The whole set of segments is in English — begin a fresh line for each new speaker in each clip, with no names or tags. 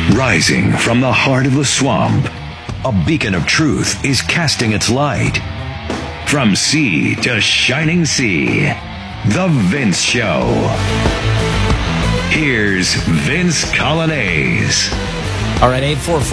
Rising from the heart of the swamp, a beacon of truth is casting its light. From sea to shining sea, The Vince Show. Here's Vince Coglianese.
All right,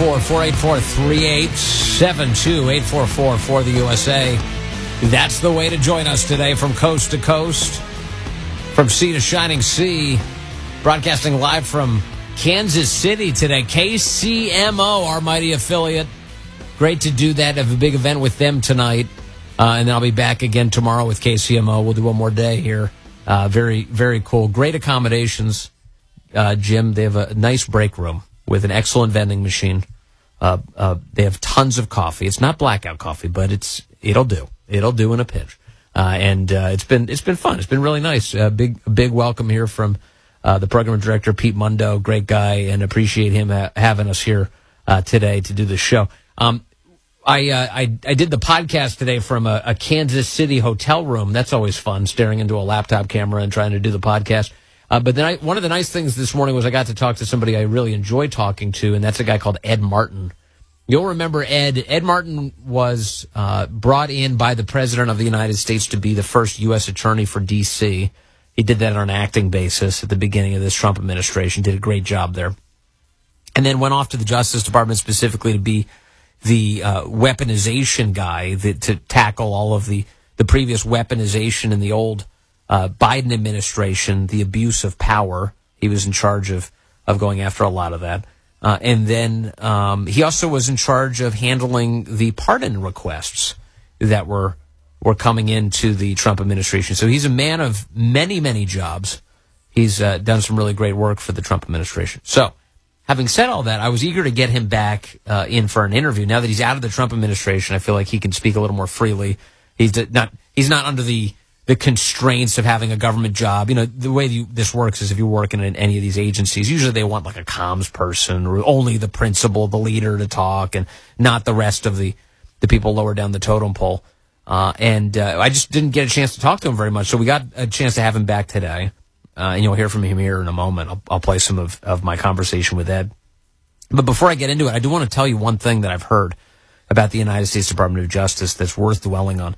844-484-3872, 844-4-the-USA. That's the way to join us today from coast to coast, from sea to shining sea, broadcasting live from Kansas City today. KCMO, our mighty affiliate. Great to do that. Have a big event with them tonight. And then I'll be back again tomorrow with KCMO. We'll do one more day here. Very, very cool. Great accommodations, Jim. They have a nice break room with an excellent vending machine. They have tons of coffee. It's not blackout coffee, but it'll do. It'll do in a pinch. And it's been fun. It's been really nice. Big welcome here from the program director, Pete Mundo. Great guy, and appreciate him having us here today to do the show. I did the podcast today from a Kansas City hotel room. That's always fun, staring into a laptop camera and trying to do the podcast. But then one of the nice things this morning was I got to talk to somebody I really enjoy talking to, and that's a guy called Ed Martin. You'll remember Ed. Ed Martin was brought in by the President of the United States to be the first U.S. attorney for D.C. He did that on an acting basis at the beginning of this Trump administration, did a great job there. And then went off to the Justice Department specifically to be the weaponization guy to tackle all of the previous weaponization in the old Biden administration, the abuse of power. He was in charge of going after a lot of that. And then he also was in charge of handling the pardon requests that were coming into the Trump administration. So he's a man of many, many jobs. He's done some really great work for the Trump administration. So having said all that, I was eager to get him back in for an interview. Now that he's out of the Trump administration, I feel like he can speak a little more freely. He's not under the constraints of having a government job. You know, the way this works is if you're working in any of these agencies, usually they want like a comms person or only the principal, the leader to talk, and not the rest of the people lower down the totem pole. And I just didn't get a chance to talk to him very much. So we got a chance to have him back today. And you'll hear from him here in a moment. I'll play some of my conversation with Ed. But before I get into it, I do want to tell you one thing that I've heard about the United States Department of Justice that's worth dwelling on.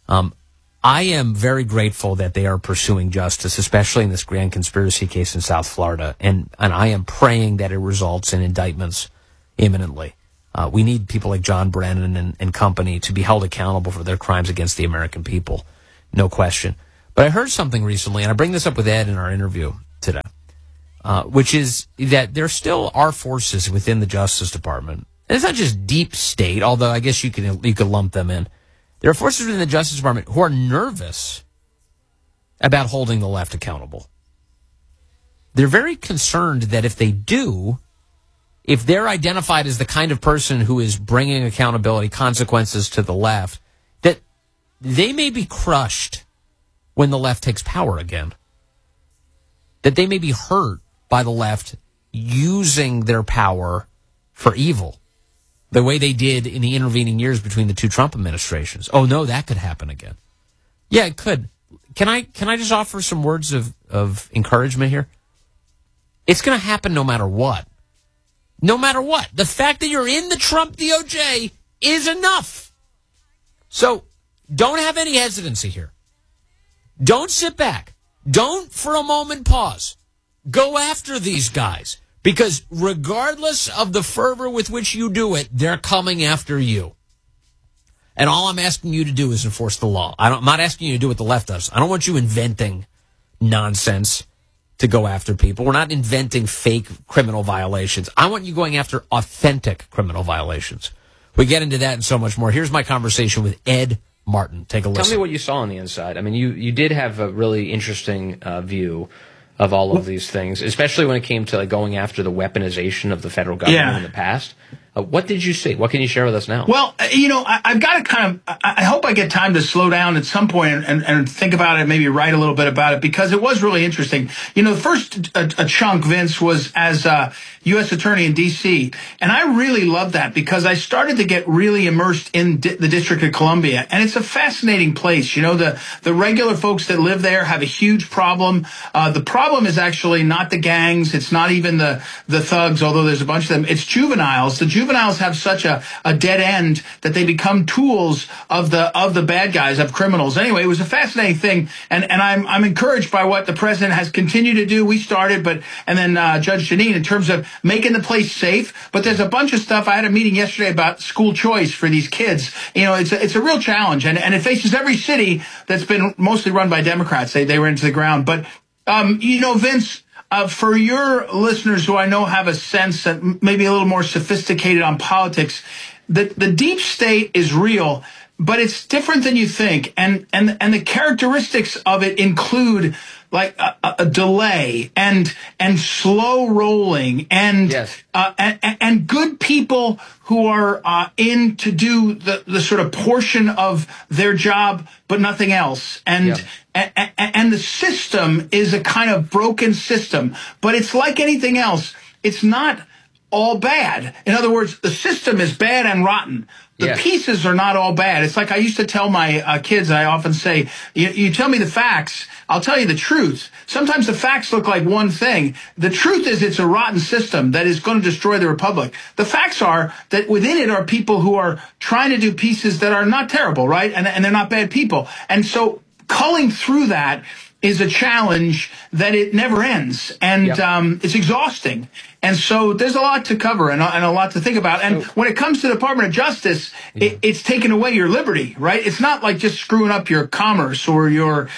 I am very grateful that they are pursuing justice, especially in this grand conspiracy case in South Florida. And I am praying that it results in indictments imminently. We need people like John Brennan and company to be held accountable for their crimes against the American people. No question. But I heard something recently, and I bring this up with Ed in our interview today, which is that there still are forces within the Justice Department. And it's not just deep state, although I guess you could lump them in. There are forces within the Justice Department who are nervous about holding the left accountable. They're very concerned that if they're identified as the kind of person who is bringing accountability, consequences to the left, that they may be crushed when the left takes power again. That they may be hurt by the left using their power for evil, the way they did in the intervening years between the two Trump administrations. Oh, no, that could happen again. Yeah, it could. Can I just offer some words of encouragement here? It's going to happen no matter what. No matter what. The fact that you're in the Trump DOJ is enough. So don't have any hesitancy here. Don't sit back. Don't for a moment pause. Go after these guys. Because regardless of the fervor with which you do it, they're coming after you. And all I'm asking you to do is enforce the law. I'm not asking you to do what the left does. I don't want you inventing nonsense to go after people. We're not inventing fake criminal violations. I want you going after authentic criminal violations. We get into that and so much more. Here's my conversation with Ed Martin. Take a listen.
Tell me what you saw on the inside. I mean, you did have a really interesting view of all of these things, especially when it came to like going after the weaponization of the federal government in the past. What did you see? What can you share with us now?
Well, I've got to I hope I get time to slow down at some point and think about it, maybe write a little bit about it, because it was really interesting. The first a chunk, Vince, was as U.S. Attorney in D.C., and I really loved that because I started to get really immersed in the District of Columbia, and it's a fascinating place. The regular folks that live there have a huge problem. The problem is actually not the gangs. It's not even the thugs, although there's a bunch of them. It's juveniles. The juveniles have such a dead end that they become tools of the bad guys, of criminals. Anyway, it was a fascinating thing, and I'm encouraged by what the president has continued to do. We started, and then Judge Jeanine, in terms of making the place safe. But there's a bunch of stuff. I had a meeting yesterday about school choice for these kids. It's a real challenge, and it faces every city that's been mostly run by Democrats. They were into the ground. But Vince, for your listeners who I know have a sense that maybe a little more sophisticated on politics, the deep state is real, but it's different than you think. And the characteristics of it include like a delay and slow rolling and
yes.
And good people who are in to do the sort of portion of their job, but nothing else. And the system is a kind of broken system, but it's like anything else. It's not all bad. In other words, the system is bad and rotten. The pieces are not all bad. It's like I used to tell my kids, I often say, you tell me the facts, I'll tell you the truth. Sometimes the facts look like one thing. The truth is it's a rotten system that is going to destroy the republic. The facts are that within it are people who are trying to do pieces that are not terrible, right? And they're not bad people. And so culling through that is a challenge that it never ends, and it's exhausting. And so there's a lot to cover and a lot to think about. And when it comes to the Department of Justice, it's taken away your liberty, right? It's not like just screwing up your commerce or your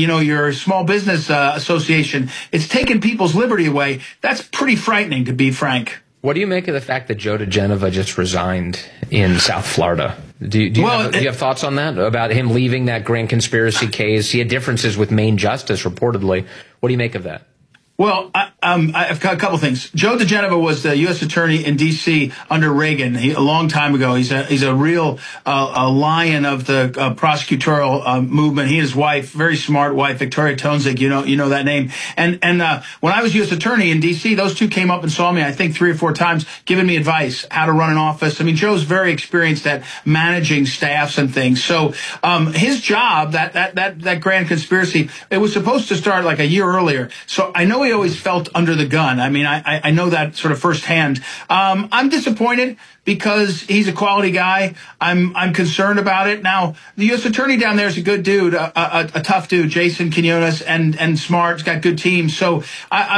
small business association. It's taken people's liberty away. That's pretty frightening, to be frank.
What do you make of the fact that Joe DeGenova just resigned in South Florida? Do you have thoughts on that, about him leaving that grand conspiracy case? He had differences with Maine Justice, reportedly. What do you make of that?
Well, I've got a couple things. Joe DeGenova was the U.S. Attorney in D.C. under Reagan a long time ago. He's a real a lion of the prosecutorial movement. He and his wife, very smart wife, Victoria Toenzig, you know that name. And when I was U.S. Attorney in D.C., those two came up and saw me, I think 3 or 4 times, giving me advice how to run an office. I mean, Joe's very experienced at managing staffs and things. So his job, that grand conspiracy, it was supposed to start like a year earlier. So I know he always felt under the gun. I mean, I know that sort of firsthand. I'm disappointed because he's a quality guy. I'm concerned about it. Now, the U.S. Attorney down there is a good dude, a tough dude, Jason Quinones, and smart. He's got good teams. So I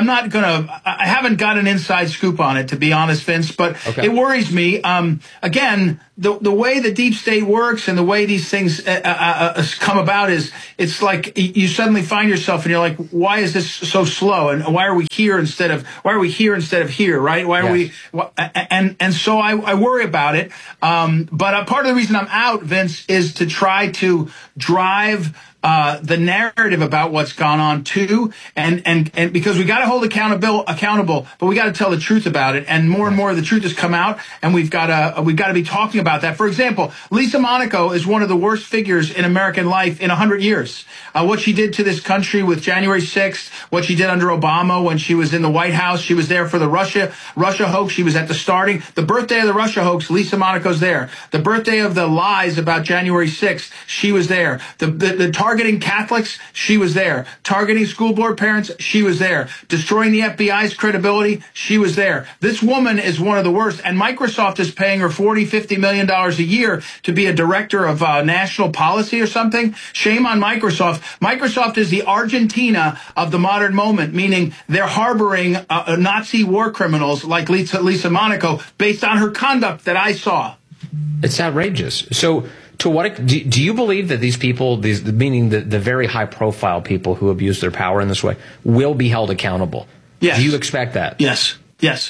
haven't got an inside scoop on it, to be honest, Vince, but it worries me. Again, the way the deep state works and the way these things come about is, it's like you suddenly find yourself and you're like, why is this so slow? And why are we here instead of here, right? Why are we? And so I worry about it. But part of the reason I'm out, Vince, is to try to drive the narrative about what's gone on too, and because we got to hold accountable, but we got to tell the truth about it, and more of the truth has come out, and we've got to be talking about that. For example, Lisa Monaco is one of the worst figures in American life in 100 years. What she did to this country with January 6th, what she did under Obama when she was in the White House, she was there for the Russia hoax. She was at the starting, the birthday of the Russia hoax. Lisa Monaco's there. The birthday of the lies about January 6th, she was there. The targeting Catholics, she was there. Targeting school board parents, she was there. Destroying the FBI's credibility, she was there. This woman is one of the worst, and Microsoft is paying her $40-50 million a year to be a director of national policy or something. Shame on Microsoft. Microsoft is the Argentina of the modern moment, meaning they're harboring Nazi war criminals like Lisa Monaco based on her conduct that I saw.
It's outrageous. So, to what do you believe that these people, meaning the very high-profile people who abuse their power in this way, will be held accountable?
Yes.
Do you expect that?
Yes.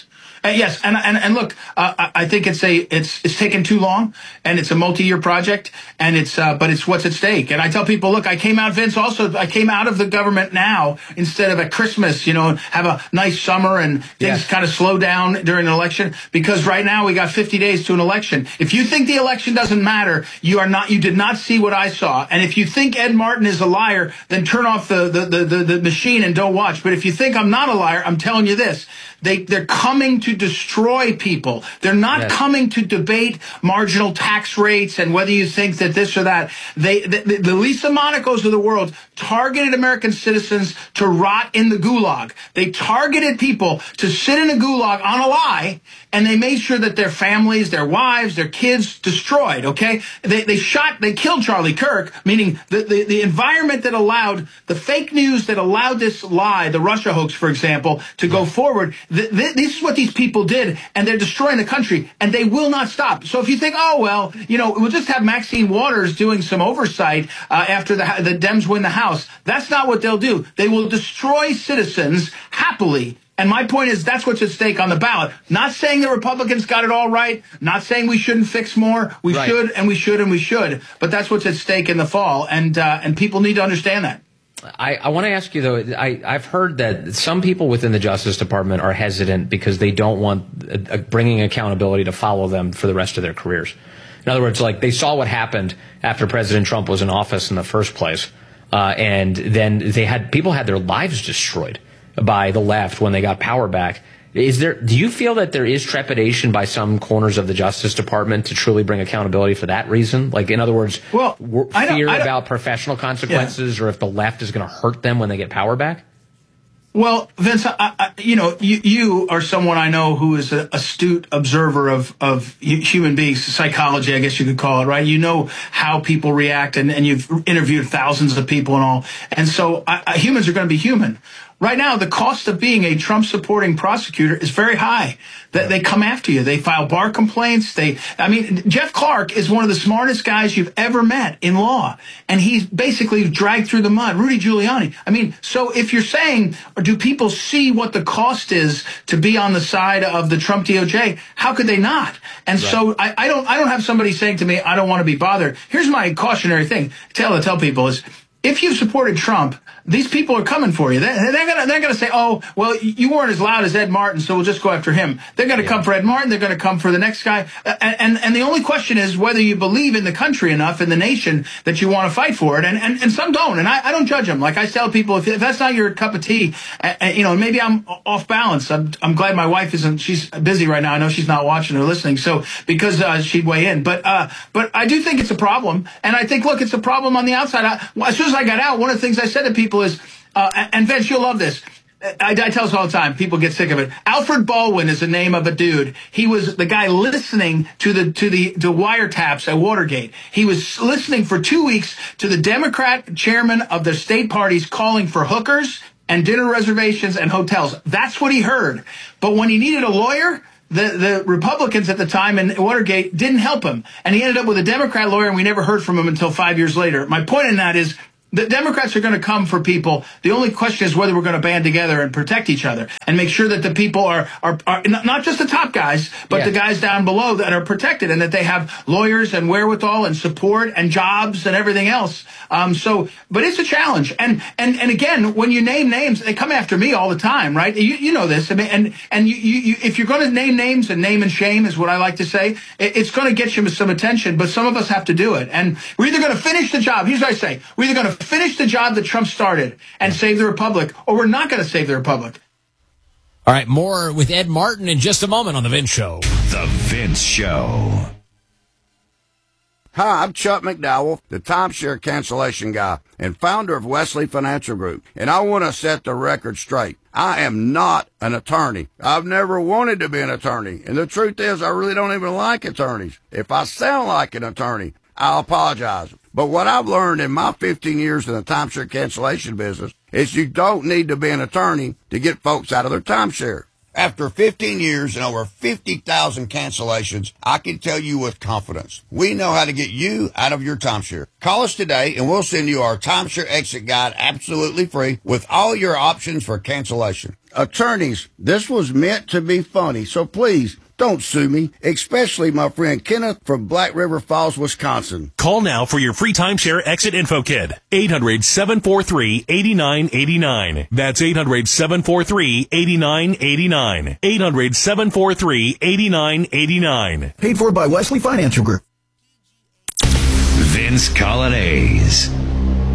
Yes, and look, I think it's taken too long, and it's a multi-year project, and but it's what's at stake. And I tell people, look, I came out of the government now instead of at Christmas, have a nice summer and things kind of slow down during an election, because right now we got 50 days to an election. If you think the election doesn't matter, you did not see what I saw. And if you think Ed Martin is a liar, then turn off the machine and don't watch. But if you think I'm not a liar, I'm telling you this. They're coming to destroy people. They're not coming to debate marginal tax rates and whether you think that this or that. The Lisa Monacos of the world targeted American citizens to rot in the gulag. They targeted people to sit in a gulag on a lie, and they made sure that their families, their wives, their kids destroyed, okay? They killed Charlie Kirk, meaning the environment that allowed the fake news that allowed this lie, the Russia hoax, for example, to go forward. This is what these people did, and they're destroying the country, and they will not stop. So if you think, we'll just have Maxine Waters doing some oversight after the Dems win the House, that's not what they'll do. They will destroy citizens happily. And my point is that's what's at stake on the ballot. Not saying the Republicans got it all right. Not saying we shouldn't fix more. We should, and we should, and we should. But that's what's at stake in the fall, and people need to understand that.
I want to ask you, though, I've heard that some people within the Justice Department are hesitant because they don't want bringing accountability to follow them for the rest of their careers. In other words, like they saw what happened after President Trump was in office in the first place, and then people had their lives destroyed by the left when they got power back. Do you feel that there is trepidation by some corners of the Justice Department to truly bring accountability for that reason? Like, in other words, fear about professional consequences or if the left is going to hurt them when they get power back?
Well, Vince, you are someone I know who is an astute observer of human beings, psychology, I guess you could call it, right? You know how people react, and you've interviewed thousands of people and all. And so humans are going to be human. Right now, the cost of being a Trump-supporting prosecutor is very high. They come after you. They file bar complaints. Jeff Clark is one of the smartest guys you've ever met in law, and he's basically dragged through the mud. Rudy Giuliani. So if you're saying, or do people see what the cost is to be on the side of the Trump DOJ? How could they not? And so I don't have somebody saying to me, I don't want to be bothered. Here's my cautionary thing to tell people is, if you've supported Trump, these people are coming for you. They're gonna say, oh, well, you weren't as loud as Ed Martin, so we'll just go after him. They're gonna come for Ed Martin. They're gonna come for the next guy. And the only question is whether you believe in the country enough, in the nation, that you want to fight for it. And some don't. And I don't judge them. Like I tell people, if that's not your cup of tea, maybe I'm off balance. I'm glad my wife isn't. She's busy right now. I know she's not watching or listening. So because she'd weigh in. But I do think it's a problem. And I think, look, it's a problem on the outside. As soon as I got out, one of the things I said to people is, and Vince, you'll love this. I tell us all the time. People get sick of it. Alfred Baldwin is the name of a dude. He was the guy listening to the wiretaps at Watergate. He was listening for 2 weeks to the Democrat chairman of the state parties calling for hookers and dinner reservations and hotels. That's what he heard. But when he needed a lawyer, the Republicans at the time in Watergate didn't help him. And he ended up with a Democrat lawyer, and we never heard from him until 5 years later. My point in that is, the Democrats are going to come for people. The only question is whether we're going to band together and protect each other and make sure that the people are not just the top guys, but the guys down below that are protected, and that they have lawyers and wherewithal and support and jobs and everything else. But it's a challenge. And again, when you name names, they come after me all the time, right? You know this. You if you're going to name names, and name and shame is what I like to say, it's going to get you some attention, but some of us have to do it. And we're either going to finish the job. Here's what I say. We're either going to finish the job that Trump started and save the republic, or we're not going to save the republic.
All right, more with Ed Martin in just a moment on The Vince Show.
The Vince Show.
Hi, I'm Chuck McDowell, the timeshare cancellation guy and founder of Wesley Financial Group, and I want to set the record straight. I am not an attorney. I've never wanted to be an attorney, and the truth is I really don't even like attorneys. If I sound like an attorney, I'll apologize. But what I've learned in my 15 years in the timeshare cancellation business is you don't need to be an attorney to get folks out of their timeshare. After 15 years and over 50,000 cancellations, I can tell you with confidence, we know how to get you out of your timeshare. Call us today and we'll send you our timeshare exit guide absolutely free with all your options for cancellation. attorneys, this was meant to be funny, so please don't sue me, especially my friend Kenneth from Black River Falls, Wisconsin.
Call now for your free timeshare exit info kit. 800-743-8989. That's 800-743-8989. 800-743-8989.
Paid for by Wesley Financial Group.
Vince Coglianese.